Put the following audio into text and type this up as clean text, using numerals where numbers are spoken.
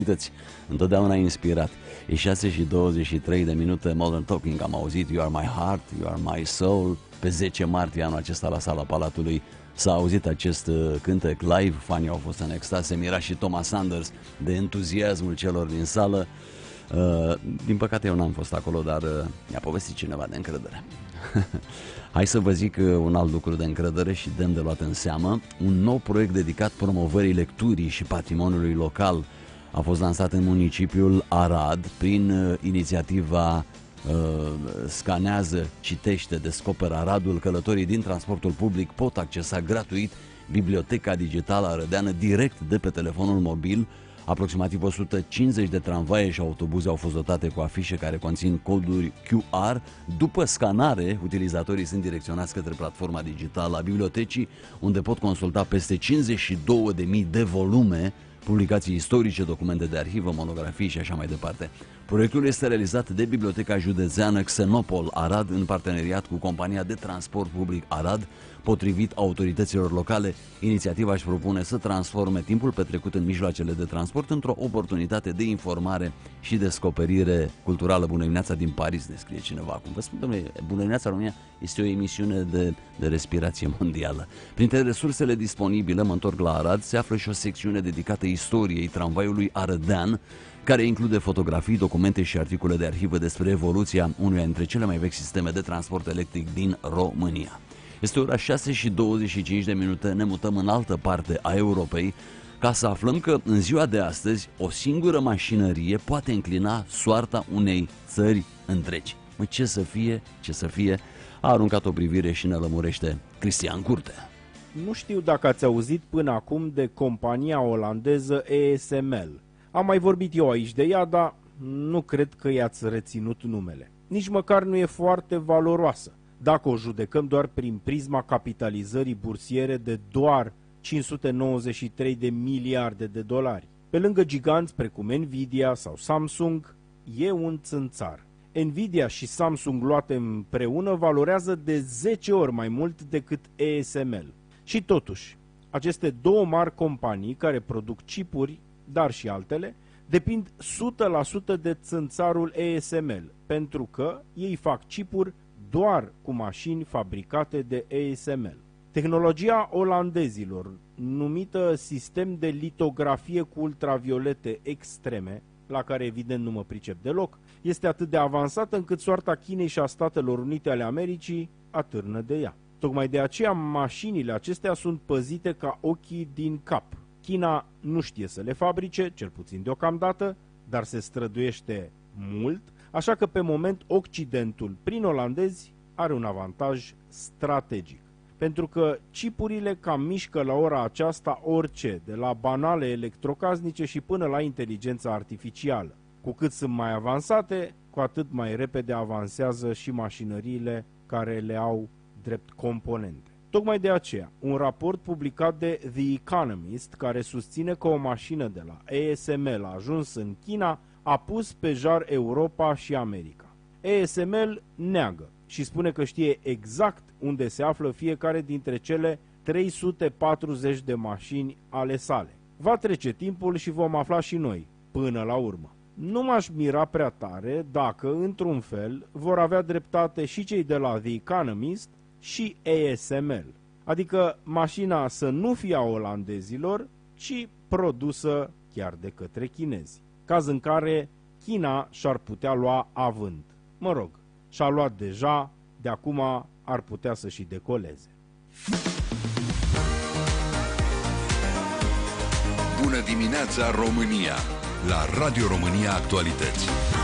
Întotdeauna inspirat. E 6:23 Modern Talking. Am auzit You Are My Heart, You Are My Soul. Pe 10 martie anul acesta la Sala Palatului s-a auzit acest cântec live. Fanii au fost în extaz. Mira și Thomas Sanders de entuziasmul celor din sală. Din păcate eu n-am fost acolo, dar mi-a povestit cineva de încredere. Hai să vă zic un alt lucru de încredere și demn de luat în seamă. Un nou proiect dedicat promovării lecturii și patrimoniului local a fost lansat în municipiul Arad prin inițiativa Scanează, citește, descoperă Aradul. Călătorii din transportul public pot accesa gratuit biblioteca digitală arădeană direct de pe telefonul mobil. Aproximativ 150 de tramvaie și autobuze au fost dotate cu afișe care conțin coduri QR. După scanare, utilizatorii sunt direcționați către platforma digitală a bibliotecii, unde pot consulta peste 52.000 de volume, publicații istorice, documente de arhivă, monografii și așa mai departe. Proiectul este realizat de Biblioteca Județeană Xenopol Arad în parteneriat cu compania de transport public Arad. Potrivit autorităților locale, inițiativa își propune să transforme timpul petrecut în mijloacele de transport într-o oportunitate de informare și descoperire culturală. Bună dimineața din Paris, ne scrie cineva acum. Vă spun, domnule, Bună dimineața România este o emisiune de respirație mondială. Printre resursele disponibile, mă întorc la Arad, se află și o secțiune dedicată istoriei tramvaiului arădean, care include fotografii, documente și articole de arhivă despre evoluția unuia dintre cele mai vechi sisteme de transport electric din România. Este ora 6:25, ne mutăm în altă parte a Europei ca să aflăm că în ziua de astăzi o singură mașinărie poate înclina soarta unei țări întregi. Mă, ce să fie, a aruncat o privire și ne lămurește Cristian Curte. Nu știu dacă ați auzit până acum de compania olandeză ASML. Am mai vorbit eu aici de ea, dar nu cred că i-ați reținut numele. Nici măcar nu e foarte valoroasă, dacă o judecăm doar prin prisma capitalizării bursiere de doar 593 de miliarde de dolari. Pe lângă giganți precum Nvidia sau Samsung, e un țânțar. Nvidia și Samsung luate împreună valorează de 10 ori mai mult decât ASML. Și totuși, aceste două mari companii care produc chipuri, dar și altele, depind 100% de țânțarul ASML, pentru că ei fac chipuri doar cu mașini fabricate de ASML. Tehnologia olandezilor, numită sistem de litografie cu ultraviolete extreme, la care evident nu mă pricep deloc, este atât de avansată încât soarta Chinei și a Statelor Unite ale Americii atârnă de ea. Tocmai de aceea mașinile acestea sunt păzite ca ochii din cap. China nu știe să le fabrice, cel puțin deocamdată, dar se străduiește mult, așa că pe moment Occidentul, prin olandezi, are un avantaj strategic. Pentru că chipurile cam mișcă la ora aceasta orice, de la banale electrocasnice și până la inteligența artificială. Cu cât sunt mai avansate, cu atât mai repede avansează și mașinăriile care le au drept componente. Tocmai de aceea, un raport publicat de The Economist, care susține că o mașină de la ASML a ajuns în China, a pus pe jar Europa și America. ASML neagă și spune că știe exact unde se află fiecare dintre cele 340 de mașini ale sale. Va trece timpul și vom afla și noi, până la urmă. Nu m-aș mira prea tare dacă, într-un fel, vor avea dreptate și cei de la The Economist și ASML. Adică mașina să nu fie a olandezilor, ci produsă chiar de către chinezi. Caz în care China și-ar putea lua avânt. Mă rog, și-a luat deja, de acum ar putea să și decoleze. Bună dimineața, România! La Radio România Actualități.